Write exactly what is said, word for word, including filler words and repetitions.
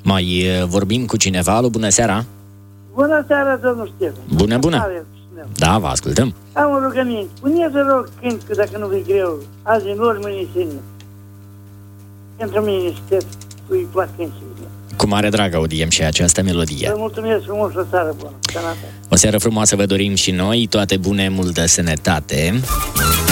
Mai vorbim cu cineva? Alo, bună seara! Bună seara, domnul Ștefan! Bună, bună! Da, vă ascultăm! Am o rugăminte. Pune-te rog când, că dacă nu vei greu, azi în ori, mâine senin. Pentru mine, Ștefan, îi plac cântile. Cu mare drag audiem și această melodie. Vă mulțumesc frumos, o seară bună! O seară frumoasă vă dorim și noi, toate bune, multă sănătate!